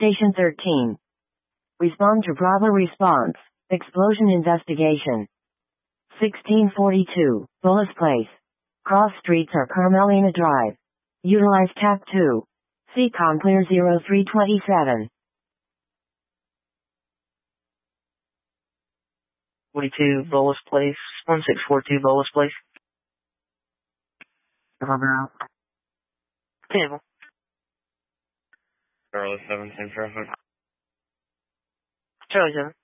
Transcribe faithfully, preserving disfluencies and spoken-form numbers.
Station thirteen. Respond to Bravo response. Explosion investigation. sixteen forty-two, Bullis Place. Cross streets or Carmelina Drive. Utilize T A P two. C COM clear zero three twenty-seven. forty-two, Bullis Place. one six four two, Bullis Place. Cover out. Table. Charlie seven ten traffic. Charlie seven.